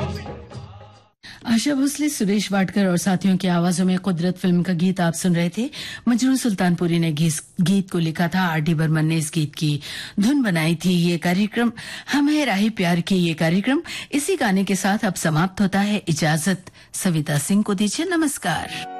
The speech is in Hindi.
आशा भोसले, सुरेश वाडकर और साथियों की आवाजों में कुदरत फिल्म का गीत आप सुन रहे थे। मजरू सुल्तानपुरी ने गीत को लिखा था, आर.डी. बर्मन ने इस गीत की धुन बनाई थी। ये कार्यक्रम हम है राही प्यार की, ये कार्यक्रम इसी गाने के साथ अब समाप्त होता है। इजाजत सविता सिंह को दीजिए, नमस्कार।